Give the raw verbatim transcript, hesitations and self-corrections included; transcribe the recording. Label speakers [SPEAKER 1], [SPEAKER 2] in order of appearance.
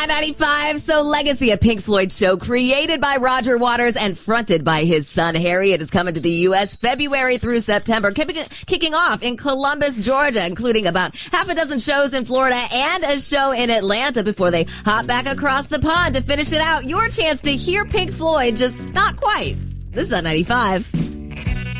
[SPEAKER 1] I ninety-five. So Legacy, a Pink Floyd show created by Roger Waters and fronted by his son Harry. It is coming to the U S February through September, kicking off in Columbus, Georgia, including about half a dozen shows in Florida and a show in Atlanta before they hop back across the pond to finish it out. Your chance to hear Pink Floyd, just not quite. This is I ninety-five.